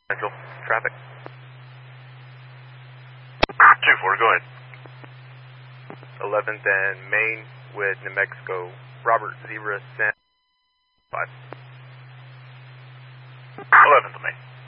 Central traffic. 2-4, go ahead. 11th and Main with New Mexico, Robert Zebra, San 5. 11th and Main.